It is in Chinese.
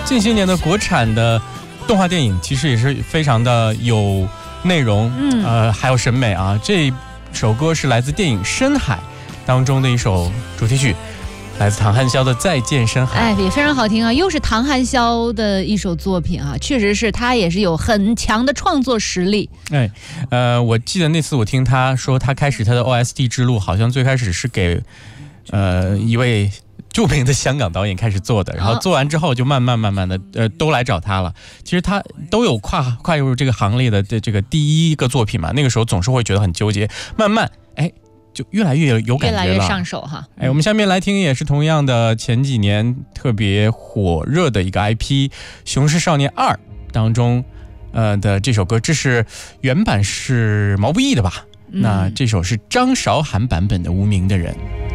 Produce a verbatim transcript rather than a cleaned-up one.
近些年的国产的动画电影其实也是非常的有内容，嗯，呃，还有审美啊。这首歌是来自电影《深海》当中的一首主题曲，来自唐汉霄的《再见深海》。 哎，也非常好听啊，又是唐汉霄的一首作品啊，确实是他也是有很强的创作实力。 哎，呃，我记得那次我听他说，他开始他的 O S T 之路，好像最开始是给呃一位著名的香港导演开始做的，然后做完之后就慢慢慢慢的呃都来找他了。其实他都有跨跨入这个行列的这个第一个作品嘛，那个时候总是会觉得很纠结，慢慢哎就越来越有感觉了， 越来越上手哈。 哎，我们下面来听也是同样的前几年特别火热的一个 I P《雄狮少年二》当中呃的这首歌，这是原版是毛不易的吧？嗯、那这首是张韶涵版本的《无名的人》。